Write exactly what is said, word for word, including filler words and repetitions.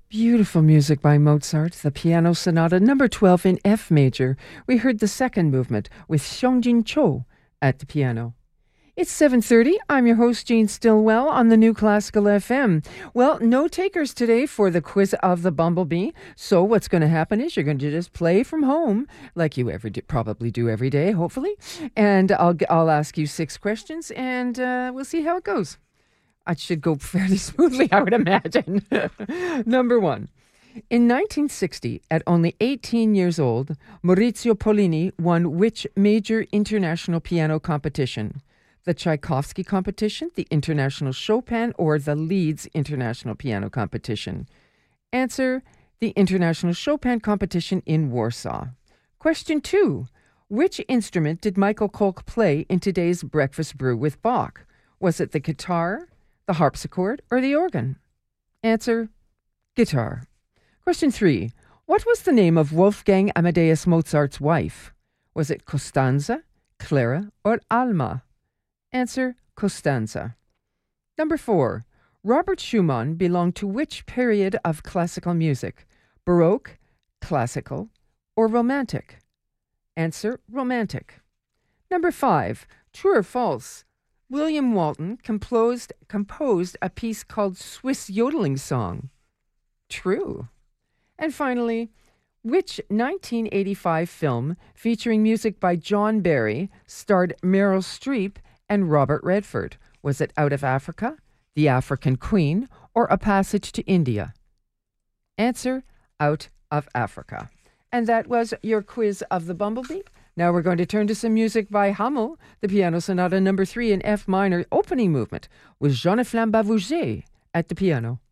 Beautiful music by Mozart, the Piano Sonata number twelve in F major. We heard the second movement with Xiangjin Cho at the piano. It's seven thirty. I'm your host, Jean Stillwell, on the New Classical F M. Well, no takers today for the quiz of the Bumblebee. So what's going to happen is you're going to just play from home, like you ever do, probably do every day, hopefully. And I'll I'll ask you six questions, and uh, we'll see how it goes. It should go fairly smoothly, I would imagine. Number one. In nineteen sixty, at only eighteen years old, Maurizio Pollini won which major international piano competition? The Tchaikovsky competition, the International Chopin, or the Leeds International Piano Competition? Answer, the International Chopin competition in Warsaw. Question two. Which instrument did Michael Kolk play in today's Breakfast Brew with Bach? Was it the guitar, the harpsichord, or the organ? Answer, guitar. Question three. What was the name of Wolfgang Amadeus Mozart's wife? Was it Costanza, Clara, or Alma? Answer, Costanza. Number four. Robert Schumann belonged to which period of classical music? Baroque, classical, or romantic? Answer, romantic. Number five. True or false? William Walton composed, composed a piece called Swiss Yodeling Song. True. And finally, which nineteen eighty-five film featuring music by John Barry starred Meryl Streep and Robert Redford? Was it Out of Africa, The African Queen, or A Passage to India? Answer, Out of Africa. And that was your quiz of the Bumblebee. Now we're going to turn to some music by Hummel, the Piano Sonata number three in F minor opening movement with Jean-Flamme Bavouget at the piano.